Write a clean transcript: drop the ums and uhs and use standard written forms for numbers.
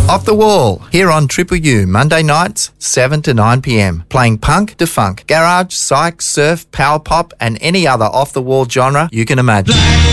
Off the Wall, here on Triple U, Monday nights, 7 to 9 p.m. Playing punk to funk, garage, psych, surf, power pop and any other off-the-wall genre you can imagine.